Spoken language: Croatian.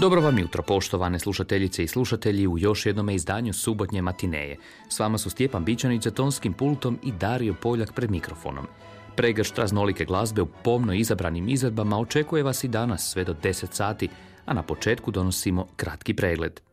Dobro vam jutro, poštovane slušateljice i slušatelji, u još jednom izdanju subotnje matineje. S vama su Stjepan Bičanić za tonskim pultom i Dario Poljak pred mikrofonom. Pregršt raznolike glazbe u pomno izabranim izvedbama očekuje vas i danas sve do 10 sati, a na početku donosimo kratki pregled.